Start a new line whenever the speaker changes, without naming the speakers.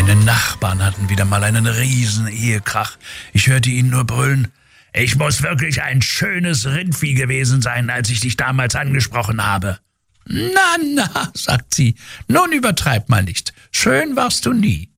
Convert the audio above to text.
Meine Nachbarn hatten wieder mal einen riesen Ehekrach. Ich hörte ihn nur brüllen: »Ich muss wirklich ein schönes Rindvieh gewesen sein, als ich dich damals angesprochen habe.« »Na, na«, sagt sie, »nun übertreib mal nicht. Schön warst du nie.«